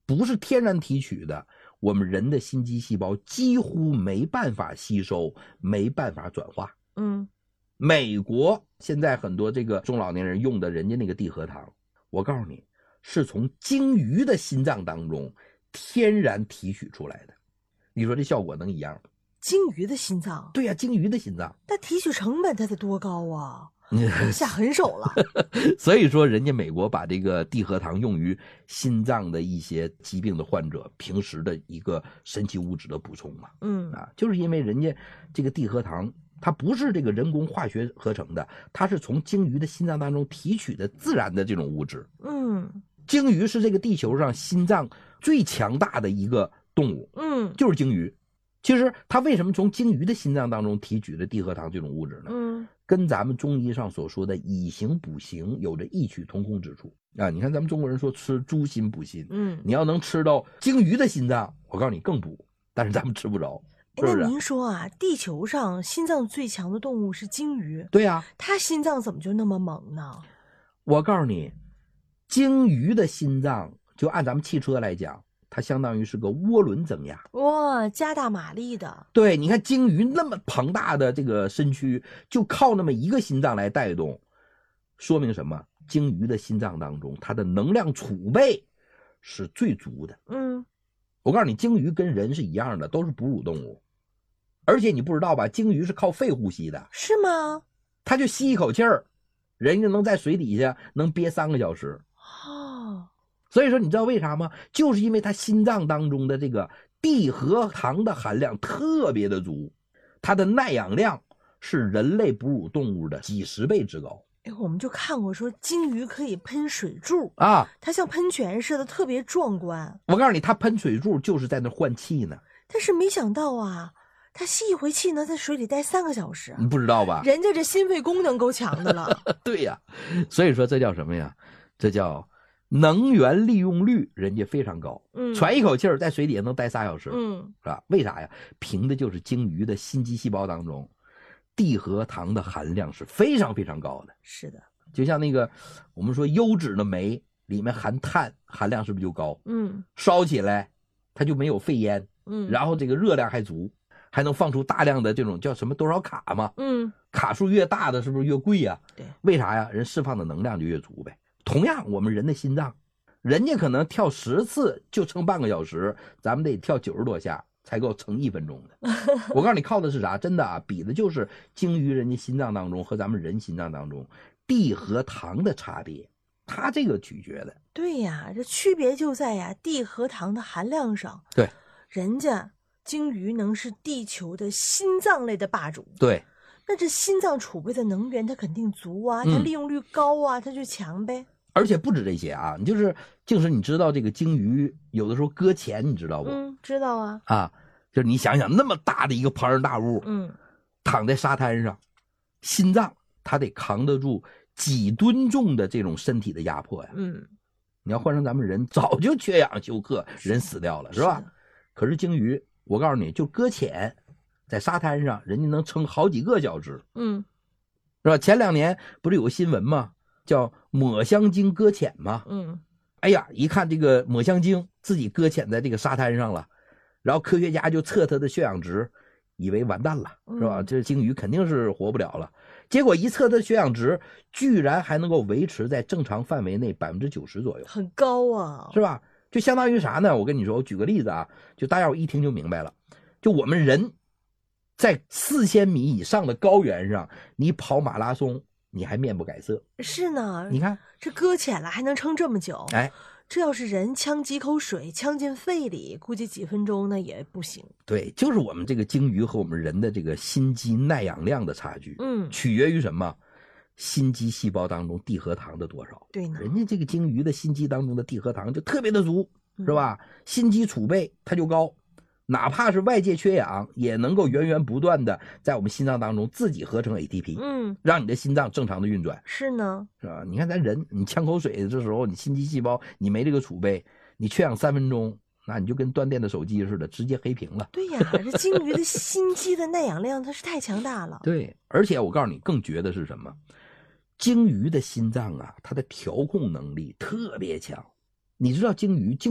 不是天然提取的，我们人的心肌细胞几乎没办法吸收，没办法转化。美国现在很多这个中老年人用的人家那个地核糖，我告诉你，是从鲸鱼的心脏当中天然提取出来的。你说这效果能一样吗？ 鲸鱼的心脏？ 对呀，鲸鱼的心脏。 那提取成本它得多高啊？下狠手了。 所以说人家美国把这个地核糖用于心脏的一些疾病的患者平时的一个神奇物质的补充嘛。就是因为人家这个地核糖它不是这个人工化学合成的，它是从鲸鱼的心脏当中提取的自然的这种物质。鲸鱼是这个地球上心脏最强大的一个动物。就是鲸鱼。其实它为什么从鲸鱼的心脏当中提取的地核糖这种物质呢？跟咱们中医上所说的以形补形有着异曲同工之处啊！你看咱们中国人说吃猪心补心，你要能吃到鲸鱼的心脏，我告诉你更补，但是咱们吃不着。 那您说啊，地球上心脏最强的动物是鲸鱼？ 对呀， 它心脏怎么就那么猛呢？ 我告诉你，鲸鱼的心脏就按咱们汽车来讲，它相当于是个涡轮增压。 哇，加大马力的。 对，你看鲸鱼那么庞大的这个身躯，就靠那么一个心脏来带动，说明什么？鲸鱼的心脏当中，它的能量储备是最足的。我告诉你，鲸鱼跟人是一样的，都是哺乳动物，而且你不知道吧，鲸鱼是靠肺呼吸的。 是吗？ 它就吸一口气儿，人家能在水底下能憋3个小时。所以说你知道为啥吗？就是因为它心脏当中的这个地核糖的含量特别的足，它的耐氧量是人类哺乳动物的几十倍之高。 我们就看过说鲸鱼可以喷水柱啊， 它像喷泉似的，特别壮观。 我告诉你，它喷水柱就是在那换气呢。 但是没想到啊，它吸一回气呢，在水里待3个小时。 你不知道吧？ 人家这心肺功能够强的了。 对呀，所以说这叫什么呀？这叫能源利用率，人家非常高。喘一口气儿在水底下能待3小时。是吧？为啥呀？凭的就是鲸鱼的心肌细胞当中地核糖的含量是非常非常高的。 是的， 就像那个我们说优质的煤里面含碳含量是不是就高？烧起来它就没有废烟。然后这个热量还足，还能放出大量的这种叫什么多少卡嘛。卡数越大的是不是越贵呀？ 对， 为啥呀？人释放的能量就越足呗。同样我们人的心脏，人家可能跳10次就撑半个小时，咱们得跳90多下才够撑1分钟的。我告诉你靠的是啥？真的啊，比的就是鲸鱼人家心脏当中和咱们人心脏当中地核糖的差别，它这个取决的。 对呀，这区别就在呀地核糖的含量上。 对， 人家鲸鱼能是地球的心脏类的霸主。 对， 那这心脏储备的能源它肯定足啊，它利用率高啊，它就强呗。 而且不止这些啊，你就是你知道这个鲸鱼有的时候搁浅，你知道不？ 知道啊。 就是你想想那么大的一个庞然大物，躺在沙滩上，心脏它得扛得住几吨重的这种身体的压迫呀。你要换成咱们人，早就缺氧休克，人死掉了，是吧？可是鲸鱼，我告诉你，就搁浅在沙滩上，人家能撑好几个小时。是吧？前2年不是有个新闻吗？叫抹香鲸搁浅吗？哎呀，一看这个抹香鲸自己搁浅在这个沙滩上了，然后科学家就测它的血氧值，以为完蛋了，是吧？这鲸鱼肯定是活不了了。结果一测它的血氧值，居然还能够维持在正常范围内90%左右， 很高啊， 是吧？就相当于啥呢？我跟你说，我举个例子啊，就大家伙一听就明白了。就我们人在4000米以上的高原上，你跑马拉松，你还面不改色。 是呢， 你看这搁浅了还能撑这么久。这要是人呛几口水呛进肺里，估计几分钟那也不行。 对，就是我们这个鲸鱼和我们人的这个心肌耐氧量的差距，取决于什么？心肌细胞当中地核糖的多少。 对呢， 人家这个鲸鱼的心肌当中的地核糖就特别的足，是吧？心肌储备它就高，哪怕是外界缺氧，也能够源源不断的在我们心脏当中自己合成 ATP，让你的心脏正常的运转。 是呢， 是吧？你看咱人，你呛口水的时候，你心肌细胞你没这个储备，你缺氧3分钟，那你就跟断电的手机似的，直接黑屏了。 对呀，这鲸鱼的心肌的耐氧量它是太强大了。 对，而且我告诉你，更绝的是什么？鲸鱼的心脏啊，它的调控能力特别强。你知道鲸鱼